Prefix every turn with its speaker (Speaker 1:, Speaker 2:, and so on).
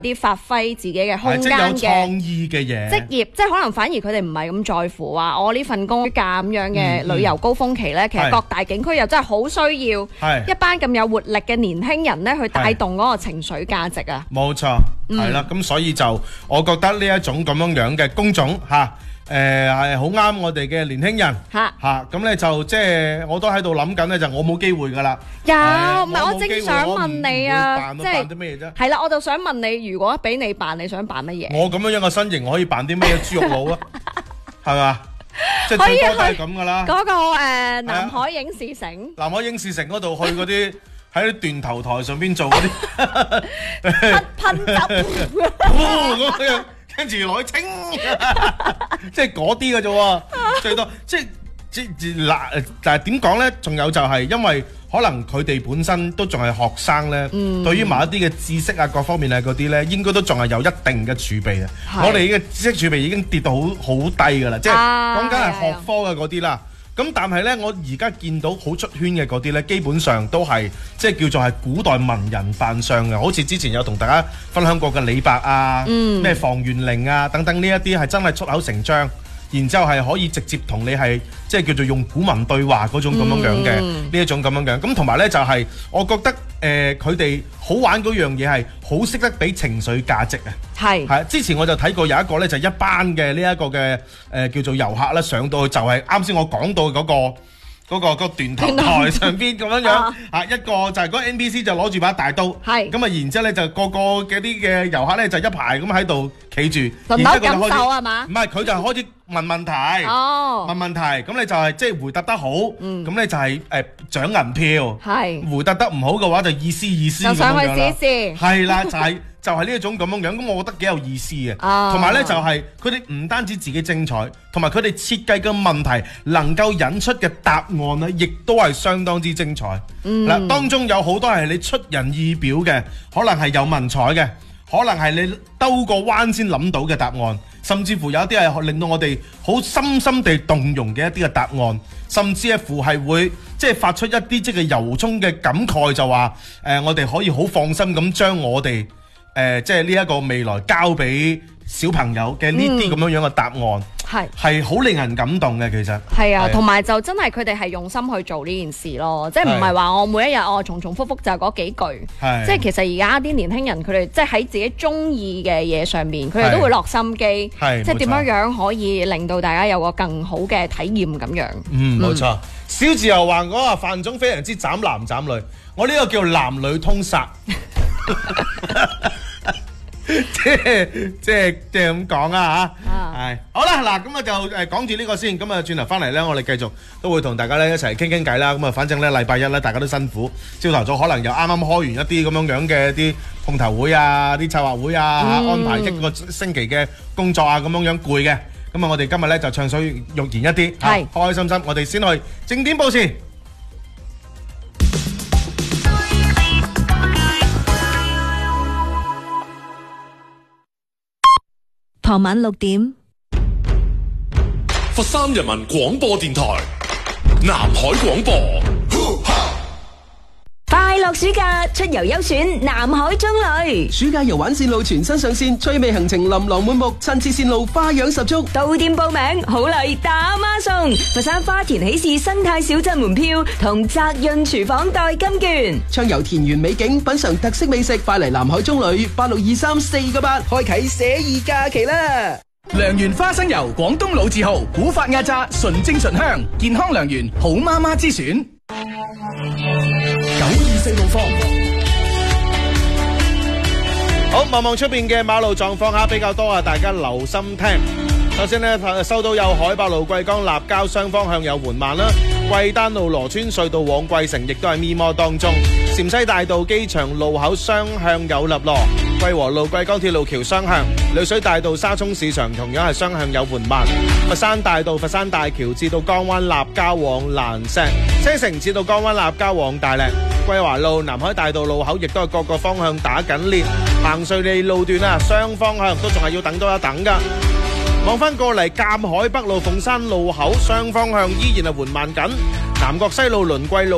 Speaker 1: 啲發揮自己嘅空間嘅
Speaker 2: 即係有創意嘅嘢
Speaker 1: 職業，即係可能反而佢哋唔係咁在乎話我呢份工價咁樣嘅旅遊高峰期咧，其實各大景區又真係好需要一班咁有活力嘅年輕人咧去帶動嗰個情緒價值啊！
Speaker 2: 冇錯，係啦，咁所以就我覺得呢一種咁樣嘅工種嚇。係好啱我哋嘅年輕人嚇，咁咧就即係我都喺度諗緊咧，就我冇機會㗎啦。
Speaker 1: 有，唔係我正想問你啊，
Speaker 2: 即係扮啲咩啫？
Speaker 1: 係啦，我就想問你，如果俾你扮，你想扮乜嘢？
Speaker 2: 我咁樣嘅身形，我可以扮啲咩豬肉佬啊？係嘛？即係最多都係咁㗎啦。
Speaker 1: 嗰個南海影視城，
Speaker 2: 南海影視城嗰度去嗰啲喺啲斷頭台上邊做嗰啲
Speaker 1: 噴汁。
Speaker 2: 跟住攞去清，即係嗰啲嘅啫喎，最多即嗱，但係點講咧？仲有就係因為可能佢哋本身都仲係學生咧，對於某一啲嘅知識啊各方面啊嗰啲咧，應該都仲係有一定嘅儲備啊。我哋嘅知識儲備已經跌到好低㗎啦，即係講緊係學科嘅嗰啲啦。咁但係咧，我而家見到好出圈嘅嗰啲咧，基本上都係即係叫做係古代文人扮相嘅，好似之前有同大家分享過嘅李白啊，咩房玄齡啊等等呢一啲係真係出口成章，然之後係可以直接同你係即係叫做用古文對話嗰種咁樣樣嘅呢一種咁樣樣。咁同埋咧就係我覺得佢哋好玩嗰樣嘢係好識得俾情緒價值啊！係之前我就睇過有一個咧就一班嘅呢一個嘅叫做遊客咧上到去就係啱先我講到嗰個斷頭台上邊咁樣樣一個就係嗰個 NPC 就攞住把大刀，咁啊然之後咧就個嘅啲嘅遊客咧就一排咁喺度企住，
Speaker 1: 輪流感受係嘛？
Speaker 2: 唔係佢就開始問問題，問問題，咁你就係即係回答得好，咁咧就係獎銀票，回答得唔好嘅話就意思咁樣樣啦。就上去試試，係啦，就係呢一種咁樣樣，咁我覺得幾有意思嘅。同埋咧就係佢哋唔單止自己精彩，同埋佢哋設計嘅問題能夠引出嘅答案咧，亦都係相當之精彩。嗱，當中有好多係你出人意表嘅，可能係有文采嘅，可能係你兜個彎先諗到嘅答案，甚至乎有啲係令到我哋好深深地動容嘅一啲嘅答案，甚至乎係會即係發出一啲即係由衷嘅感慨，就話我哋可以好放心咁將我哋即係呢一個未來交俾小朋友嘅呢啲咁樣樣嘅答案，係好令人感動嘅。其實
Speaker 1: 係啊，同埋就真係佢哋係用心去做呢件事咯，即係唔係話我每一日我重重複複就係嗰幾句，即係其實而家啲年輕人佢哋即係喺自己中意嘅嘢上面，佢哋都會落心機，即係點樣可以令到大家有個更好嘅體驗咁樣。
Speaker 2: 冇錯。小自由話我話范總非常之斬男斬女，我呢個叫男女通殺。即係咁講啊嚇，係好啦嗱，咁啊就講住呢個先，咁啊轉頭翻嚟咧，我哋繼續都會同大家咧一齊傾傾偈啦。咁啊，反正咧禮拜一咧大家都辛苦，朝頭早可能又啱啱開完一啲咁樣樣嘅啲碰頭會啊、啲策劃會啊，安排一個星期嘅工作啊，咁樣樣攰嘅。咁啊，我哋今日咧就暢所欲言一啲，開開心心。我哋先去正點報時。
Speaker 3: 傍晚6點，
Speaker 4: 佛山人民廣播電台南海廣播。
Speaker 3: 快樂暑假出遊優選南海中旅，
Speaker 5: 暑假遊玩線路全新上線，趣味行程琳琅滿目，親切線路花樣十足。
Speaker 3: 到店報名，好禮打孖送，佛山花田喜事生態小鎮門票同澤潤廚房代金券，
Speaker 5: 暢遊田園美景，品嘗特色美食，快嚟南海中旅8623-498，開啟寫意假期啦！
Speaker 6: 良緣花生油，廣東老字號，古法壓榨，純正純香，健康良緣，好媽媽之選。924路況。
Speaker 2: 好，望望出邊嘅馬路狀況下比較多啊，大家留心聽。首先呢，收到有海壩路貴江立交雙方向有緩慢啦，貴丹路羅村隧道往貴城亦都係咪摩當中，陝西大道機場路口雙向有立羅，貴和路貴江鐵路橋雙向，濾水大道沙涌市場同樣係雙向有緩慢，佛山大道佛山大橋至到江灣立交往蘭石，車城至到江灣立交往大嶺，桂華路南海大道路口亦都係各個方向打緊列，行瑞利路段啊雙方向都仲係要等多一等噶。望翻過嚟，鑑海北路鳳山路口雙方向依然係緩慢緊，南國西路倫貴路